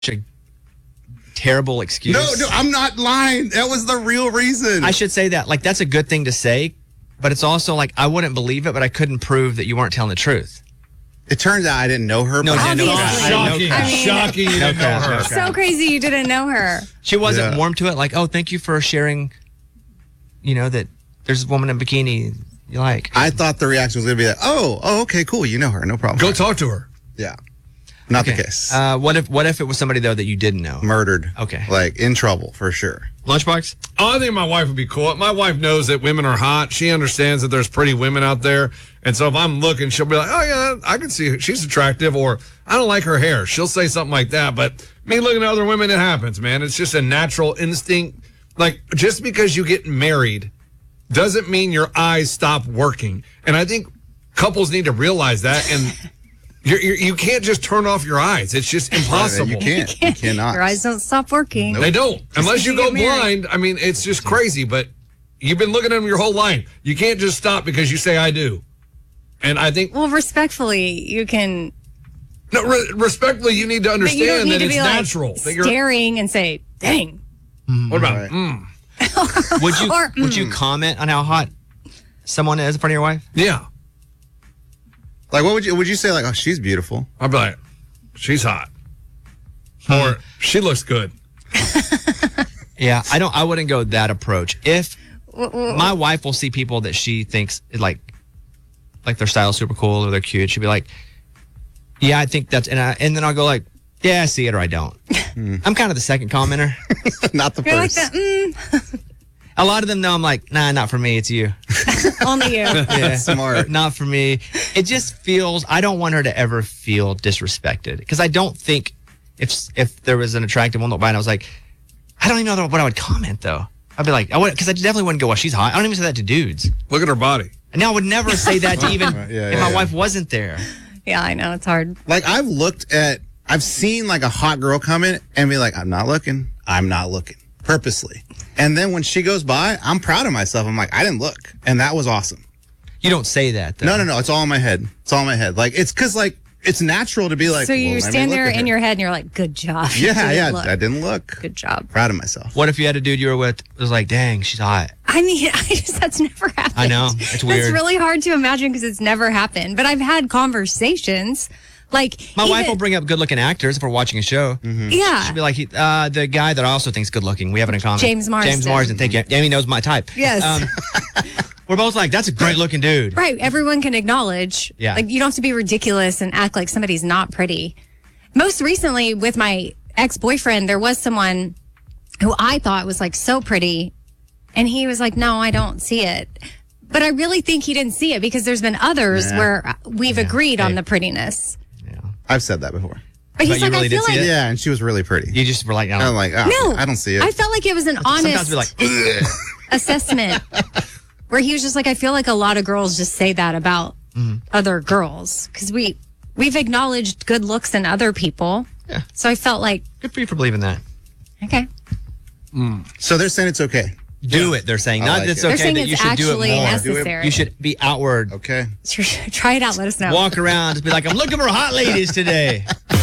a terrible excuse. No, I'm not lying. That was the real reason. I should say that. Like, that's a good thing to say, but it's also like, I wouldn't believe it, but I couldn't prove that you weren't telling the truth. It turns out I didn't know her. No, Shocking. Shocking you didn't know her. So crazy you didn't know her. She wasn't warm to it. Like, oh, thank you for sharing, that there's a woman in a bikini you like. I thought the reaction was going to be like, oh, okay, cool. You know her. No problem. Go talk to her. Yeah. Not the case. What if it was somebody, though, that you didn't know? Murdered. Okay. Like, in trouble, for sure. Lunchbox? Oh, I think my wife would be cool. My wife knows that women are hot. She understands that there's pretty women out there. And so if I'm looking, she'll be like, oh, yeah, I can see her. She's attractive. Or I don't like her hair. She'll say something like that. But me looking at other women, it happens, man. It's just a natural instinct. Like, just because you get married doesn't mean your eyes stop working. And I think couples need to realize that. And you can't just turn off your eyes. It's just impossible. You can't. You cannot. Your eyes don't stop working. They don't. Unless you go blind. I mean, it's just crazy. But you've been looking at them your whole life. You can't just stop because you say, I do. And I think... Well, respectfully, you can... No, respectfully, you need to understand that it's natural. Staring and say, dang. What about... Would you comment on how hot someone is in front of your wife? Yeah. Like, what would you say? Like, oh, she's beautiful. I'd be like, she's hot. Or she looks good. Yeah, I wouldn't go that approach. If my wife will see people that she thinks like their style's super cool or they're cute, she'll be like, yeah, I think that's, and then I'll go like, yeah, I see it or I don't. I'm kind of the second commenter. Not the You're first. like that, A lot of them know I'm like, nah, not for me, it's you. Only you. Yeah, smart. Not for me. It just feels, I don't want her to ever feel disrespected. Because I don't think if there was an attractive one that by and I was like, I don't even know what I would comment though. I'd be like, because I definitely wouldn't go, well, she's hot. I don't even say that to dudes. Look at her body. And now I would never say that to even if my wife wasn't there. Yeah, I know. It's hard. Like, I've seen like a hot girl come in and be like, I'm not looking. Purposely. And then when she goes by, I'm proud of myself. I'm like, I didn't look. And that was awesome. You don't say that, though. No. It's all in my head. Like, it's because, like, it's natural to be like, so you stand there in your head and you're like, good job. Yeah. I didn't look. Good job. Proud of myself. What if you had a dude you were with was like, dang, she's hot? I mean, that's never happened. I know. It's weird. It's really hard to imagine because it's never happened. But I've had conversations. Like, my wife will bring up good-looking actors if we're watching a show. Yeah. She'll be like, the guy that I also think's good-looking, we have it in common. James Marsden. Thank you. Amy knows my type. Yes. We're both like, that's a great-looking dude. Right. Everyone can acknowledge. Yeah. Like, you don't have to be ridiculous and act like somebody's not pretty. Most recently, with my ex-boyfriend, there was someone who I thought was, like, so pretty. And he was like, no, I don't see it. But I really think he didn't see it because there's been others where we've agreed on the prettiness. I've said that before. But he's like, really I feel like... Yeah, and she was really pretty. You just were like, I'm like, oh, No, I don't see it. I felt like it was an honest sometimes be like, assessment where he was just like, I feel like a lot of girls just say that about other girls because we've acknowledged good looks in other people. Yeah. So I felt like, good for you for believing that. okay. So they're saying it's okay. Do it, they're saying. Not like that it's it. They're okay, saying that you it's should do it actually more. necessary. You should be outward. Okay. Try it out. Let us know. Walk around, just be like, I'm looking for hot ladies today.